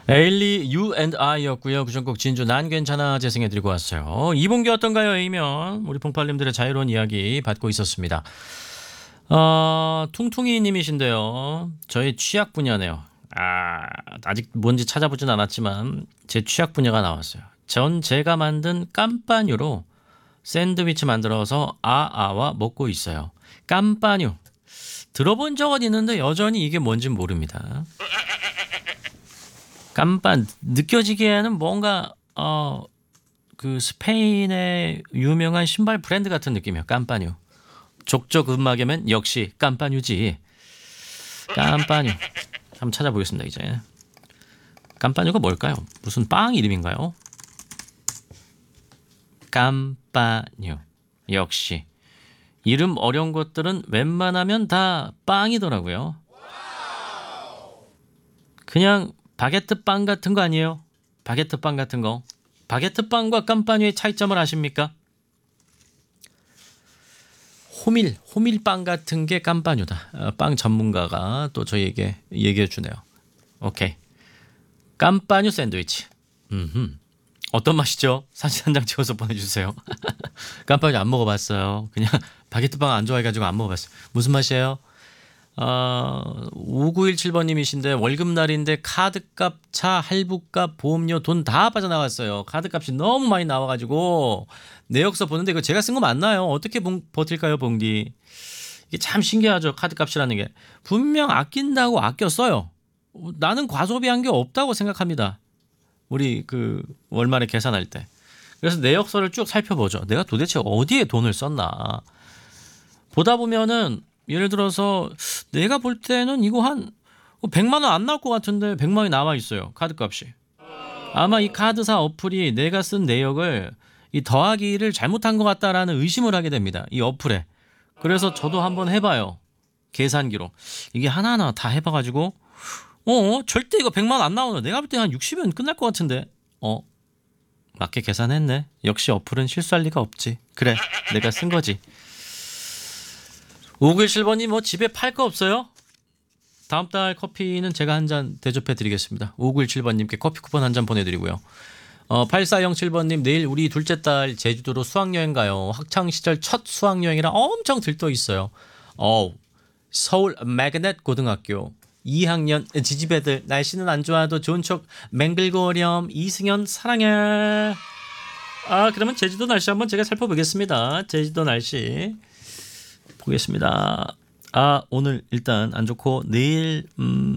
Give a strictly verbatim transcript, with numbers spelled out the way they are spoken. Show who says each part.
Speaker 1: 에일리 You and I였고요. 그전곡 진주 난 괜찮아 재생해드리고 왔어요. 이분기 어떤가요? A면 우리 봉팔님들의 자유로운 이야기 받고 있었습니다. 어, 퉁퉁이 님이신데요. 저의 취약 분야네요. 아, 아직 뭔지 찾아보진 않았지만 제 취약 분야가 나왔어요. 전 제가 만든 깜빠뉴로 샌드위치 만들어서 아아와 먹고 있어요. 깜빠뉴. 들어본 적은 있는데 여전히 이게 뭔지 모릅니다. 깜빠 느껴지기에는 뭔가 어 그 스페인의 유명한 신발 브랜드 같은 느낌이에요. 깜빠뉴. 족적 음악이면 역시 깜빠뉴지. 깜빠뉴. 한번 찾아보겠습니다. 이제 깜빠뉴가 뭘까요? 무슨 빵 이름인가요? 깜빠뉴. 역시 이름 어려운 것들은 웬만하면 다 빵이더라고요. 그냥 바게트 빵 같은 거 아니에요? 바게트 빵 같은 거. 바게트 빵과 깜빠뉴의 차이점을 아십니까? 호밀, 호밀빵 같은 게 깜빠뉴다. 어, 빵 전문가가 또 저희에게 얘기해 주네요. 오케이. 깜빠뉴 샌드위치. 음흠. 어떤 맛이죠? 사진 한 장 찍어서 보내주세요. 깜빠뉴 안 먹어봤어요. 그냥 바게트 빵 안 좋아해가지고 안 먹어봤어요. 무슨 맛이에요? 어, 오구일칠 번님이신데 월급날인데 카드값, 차, 할부값, 보험료 돈 다 빠져나갔어요. 카드값이 너무 많이 나와가지고 내역서 보는데 이거 제가 쓴 거 맞나요? 어떻게 봉, 버틸까요, 봉디? 이게 참 신기하죠. 카드값이라는 게 분명 아낀다고 아껴 써요. 나는 과소비한 게 없다고 생각합니다. 우리 그 월말에 계산할 때. 그래서 내역서를 쭉 살펴보죠. 내가 도대체 어디에 돈을 썼나? 보다 보면은 예를 들어서 내가 볼 때는 이거 한 백만 원 안 나올 것 같은데 백만 원이 남아 있어요. 카드값이. 아마 이 카드사 어플이 내가 쓴 내역을 이 더하기를 잘못한 것 같다라는 의심을 하게 됩니다. 이 어플에. 그래서 저도 한번 해봐요. 계산기로. 이게 하나하나 다 해봐가지고 어 절대 이거 백만 원 안 나오네. 내가 볼 때 한 육십이면 끝날 것 같은데. 어 맞게 계산했네. 역시 어플은 실수할 리가 없지. 그래 내가 쓴 거지. 오구일칠 번님 뭐 집에 팔 거 없어요? 다음 달 커피는 제가 한 잔 대접해 드리겠습니다. 오구일칠 번님께 커피 쿠폰 한 잔 보내드리고요. 어, 팔사영칠 번님 내일 우리 둘째 딸 제주도로 수학여행 가요. 학창시절 첫 수학여행이라 엄청 들떠 있어요. 어, 서울 매그넷 고등학교 이 학년 지지배들 날씨는 안 좋아도 좋은 척 맹글고 오렴. 이승현 사랑해. 아 그러면 제주도 날씨 한번 제가 살펴보겠습니다. 제주도 날씨 보겠습니다. 아 오늘 일단 안 좋고 내일 음